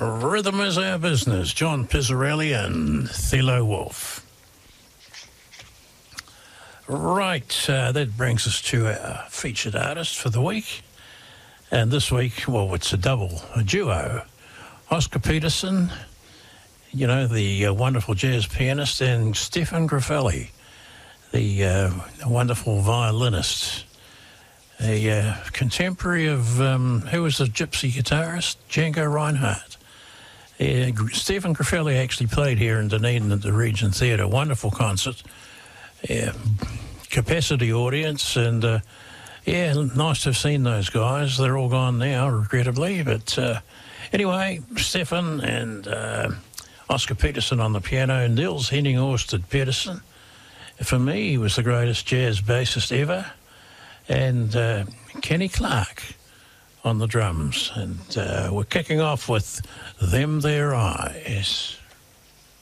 Rhythm is our business. John Pizzarelli and Thilo Wolff. Right, that brings us to our featured artist for the week. And this week, well, it's a duo. Oscar Peterson, you know, the wonderful jazz pianist, and Stefan Grafelli, the wonderful violinist. A contemporary of, who was the gypsy guitarist? Django Reinhardt. Stefan Grafelli actually played here in Dunedin at the Regent Theatre. Wonderful concert. Capacity audience, and nice to have seen those guys. They're all gone now, regrettably. But anyway, Stefan and Oscar Peterson on the piano, Niels Henning Orsted Peterson. For me, he was the greatest jazz bassist ever. And Kenny Clark on the drums. And we're kicking off with Them There Eyes.